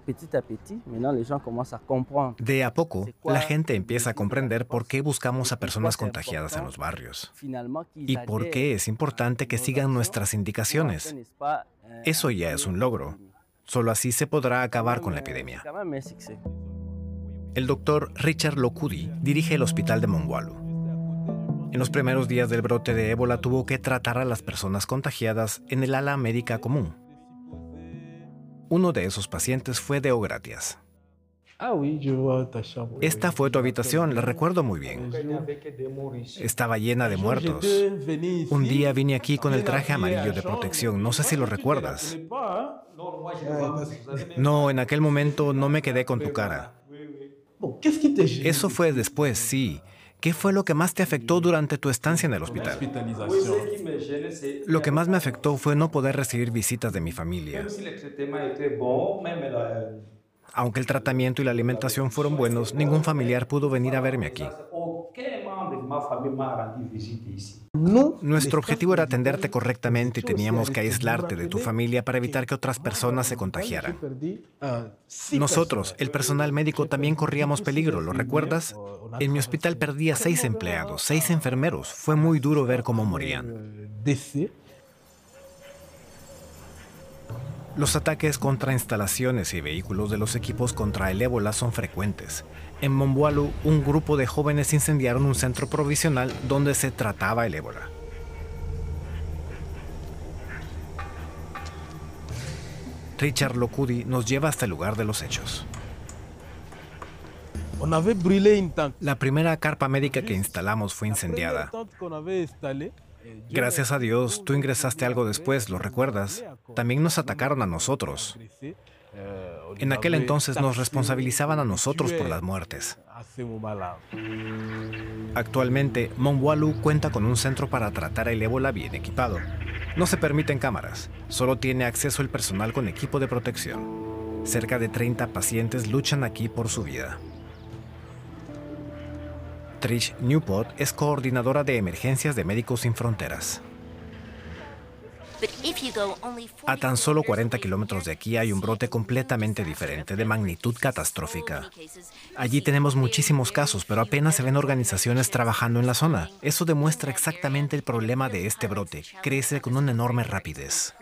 De a poco, la gente empieza a comprender por qué buscamos a personas contagiadas en los barrios y por qué es importante que sigan nuestras indicaciones. Eso ya es un logro. Solo así se podrá acabar con la epidemia. El doctor Richard Lokudi dirige el hospital de Mongualu. En los primeros días del brote de ébola tuvo que tratar a las personas contagiadas en el ala médica común. Uno de esos pacientes fue Deogratias. Esta fue tu habitación, la recuerdo muy bien. Estaba llena de muertos. Un día vine aquí con el traje amarillo de protección, no sé si lo recuerdas. No, en aquel momento no me quedé con tu cara. Eso fue después, sí. ¿Qué fue lo que más te afectó durante tu estancia en el hospital? Lo que más me afectó fue no poder recibir visitas de mi familia. Aunque el tratamiento y la alimentación fueron buenos, ningún familiar pudo venir a verme aquí. Nuestro objetivo era atenderte correctamente y teníamos que aislarte de tu familia para evitar que otras personas se contagiaran. Nosotros, el personal médico, también corríamos peligro, ¿lo recuerdas? En mi hospital perdí a 6 empleados, 6 enfermeros. Fue muy duro ver cómo morían. Los ataques contra instalaciones y vehículos de los equipos contra el ébola son frecuentes. En Mongualu, un grupo de jóvenes incendiaron un centro provisional donde se trataba el ébola. Richard Lokudi nos lleva hasta el lugar de los hechos. La primera carpa médica que instalamos fue incendiada. Gracias a Dios, tú ingresaste algo después, ¿lo recuerdas? También nos atacaron a nosotros. En aquel entonces nos responsabilizaban a nosotros por las muertes. Actualmente, Mongualu cuenta con un centro para tratar el ébola bien equipado. No se permiten cámaras, solo tiene acceso el personal con equipo de protección. Cerca de 30 pacientes luchan aquí por su vida. Trish Newport es coordinadora de emergencias de Médicos Sin Fronteras. A tan solo 40 kilómetros de aquí hay un brote completamente diferente, de magnitud catastrófica. Allí tenemos muchísimos casos, pero apenas se ven organizaciones trabajando en la zona. Eso demuestra exactamente el problema de este brote. Crece con una enorme rapidez.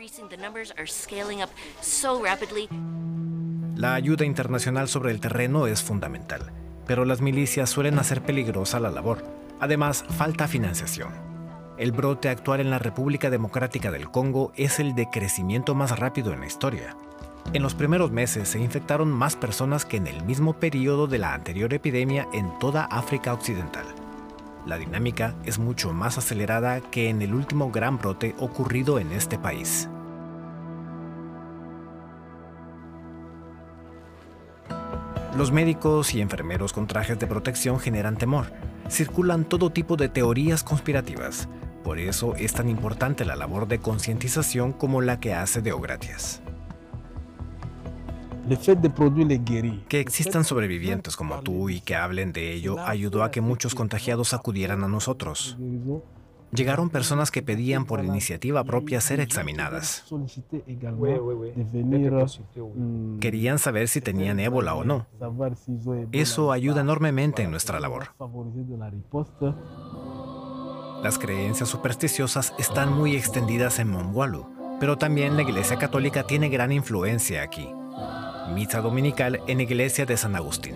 La ayuda internacional sobre el terreno es fundamental, pero las milicias suelen hacer peligrosa la labor. Además, falta financiación. El brote actual en la República Democrática del Congo es el de crecimiento más rápido en la historia. En los primeros meses se infectaron más personas que en el mismo periodo de la anterior epidemia en toda África Occidental. La dinámica es mucho más acelerada que en el último gran brote ocurrido en este país. Los médicos y enfermeros con trajes de protección generan temor. Circulan todo tipo de teorías conspirativas. Por eso es tan importante la labor de concientización como la que hace Deogratias. Que existan sobrevivientes como tú y que hablen de ello ayudó a que muchos contagiados acudieran a nosotros. Llegaron personas que pedían por iniciativa propia ser examinadas. Querían saber si tenían ébola o no. Eso ayuda enormemente en nuestra labor. Las creencias supersticiosas están muy extendidas en Mongualu, pero también la Iglesia Católica tiene gran influencia aquí. Misa dominical en la Iglesia de San Agustín.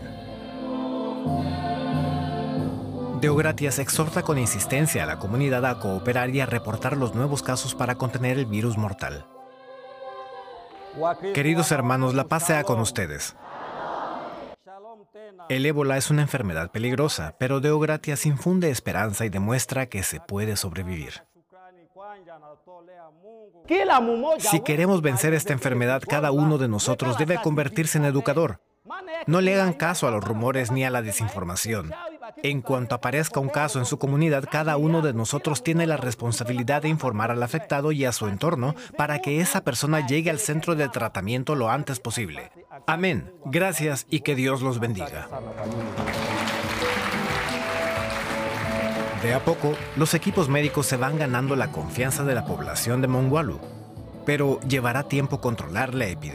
Deogratias exhorta con insistencia a la comunidad a cooperar y a reportar los nuevos casos para contener el virus mortal. Queridos hermanos, la paz sea con ustedes. El ébola es una enfermedad peligrosa, pero Deogratias infunde esperanza y demuestra que se puede sobrevivir. Si queremos vencer esta enfermedad, cada uno de nosotros debe convertirse en educador. No le hagan caso a los rumores ni a la desinformación. En cuanto aparezca un caso en su comunidad, cada uno de nosotros tiene la responsabilidad de informar al afectado y a su entorno para que esa persona llegue al centro de tratamiento lo antes posible. Amén. Gracias y que Dios los bendiga. De a poco, los equipos médicos se van ganando la confianza de la población de Mongualu, pero llevará tiempo controlar la epidemia.